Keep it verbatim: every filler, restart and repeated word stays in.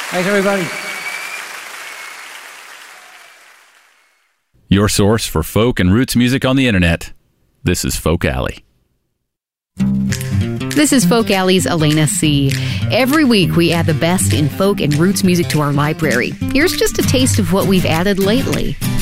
Thanks, everybody. Your source for folk and roots music on the internet. This is Folk Alley. This is Folk Alley's Elena C. Every week we add the best in folk and roots music to our library. Here's just a taste of what we've added lately.